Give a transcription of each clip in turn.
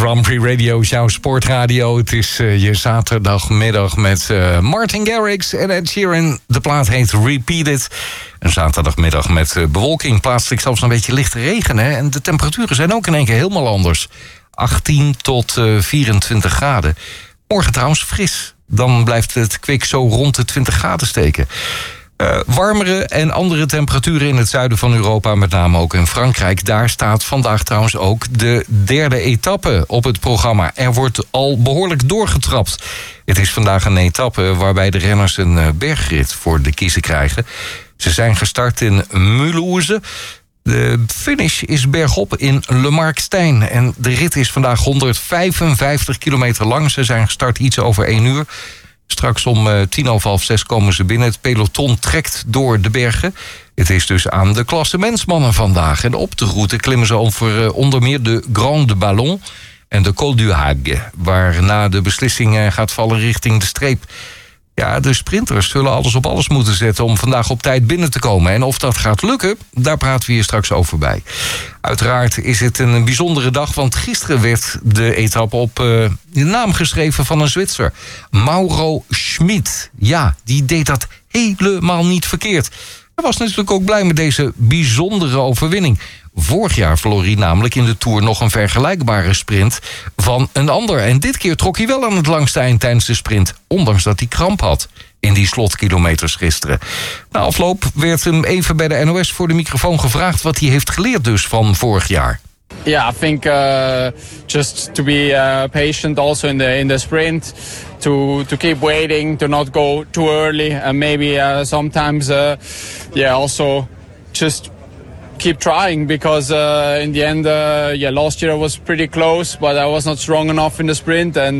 Grand Prix Radio, jouw sportradio. Het is je zaterdagmiddag met Martin Garrix en Ed Sheeran. De plaat heet Repeat It. Een zaterdagmiddag met bewolking, plaatselijk zelfs een beetje lichte regen. Hè? En de temperaturen zijn ook in één keer helemaal anders. 18 tot 24 graden. Morgen trouwens fris. Dan blijft het kwik zo rond de 20 graden steken. Warmere en andere temperaturen in het zuiden van Europa, met name ook in Frankrijk. Daar staat vandaag trouwens ook de derde etappe op het programma. Er wordt al behoorlijk doorgetrapt. Het is vandaag een etappe waarbij de renners een bergrit voor de kiezen krijgen. Ze zijn gestart in Mulhouse. De finish is bergop in Le Markstein. En de rit is vandaag 155 kilometer lang. Ze zijn gestart iets over 1 uur. Straks om 5:10 komen ze binnen. Het peloton trekt door de bergen. Het is dus aan de klassementsmannen vandaag. En op de route klimmen ze over onder meer de Grande Ballon en de Col du Hague, waarna de beslissing gaat vallen richting de streep. Ja, de sprinters zullen alles op alles moeten zetten om vandaag op tijd binnen te komen. En of dat gaat lukken, daar praten we hier straks over bij. Uiteraard is het een bijzondere dag, want gisteren werd de etappe op de naam geschreven van een Zwitser. Mauro Schmid. Ja, die deed dat helemaal niet verkeerd. Hij was natuurlijk ook blij met deze bijzondere overwinning. Vorig jaar verloor hij namelijk in de Tour nog een vergelijkbare sprint van een ander. En dit keer trok hij wel aan het langste eind tijdens de sprint, ondanks dat hij kramp had in die slotkilometers gisteren. Na afloop werd hem even bij de NOS voor de microfoon gevraagd wat hij heeft geleerd dus van vorig jaar. Yeah, I think just to be patient also in the sprint, to keep waiting, to not go too early, and maybe sometimes also just keep trying, because in the end last year I was pretty close, but I was not strong enough in the sprint, and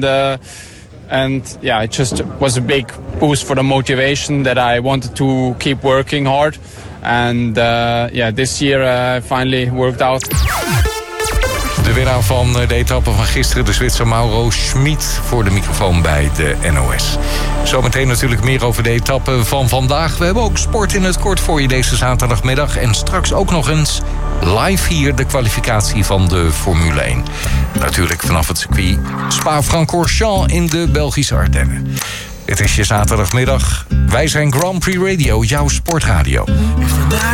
it just was a big boost for the motivation that I wanted to keep working hard, and this year finally worked out. De winnaar van de etappe van gisteren, de Zwitser Mauro Schmid, voor de microfoon bij de NOS. Zometeen natuurlijk meer over de etappe van vandaag. We hebben ook sport in het kort voor je deze zaterdagmiddag. En straks ook nog eens live hier de kwalificatie van de Formule 1. Natuurlijk vanaf het circuit Spa-Francorchamps in de Belgische Ardennen. Het is je zaterdagmiddag. Wij zijn Grand Prix Radio, jouw sportradio.